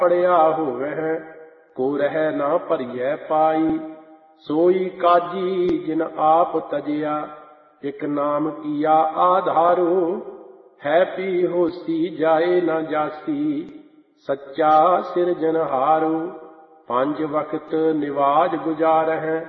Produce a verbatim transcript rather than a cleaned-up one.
ਪੜਿਆ ਹੋਵੈ ਕੋ ਰਹਿ ਨਾ ਭਰੀਐ ਪਾਈ। ਸੋਈ ਕਾਜੀ ਜਿਨ ਆਪ ਤਜਿਆ ਇਕ ਨਾਮ ਕੀਆ ਆਧਾਰੂ। ਹੈ ਪੀ ਹੋਸੀ ਜਾਏ ਨਾ ਜਾਸੀ ਸੱਚਾ ਸਿਰਜਨਹਾਰੂ। ਪੰਜ ਵਕਤ ਨਿਵਾਜ ਗੁਜ਼ਾਰਹਿ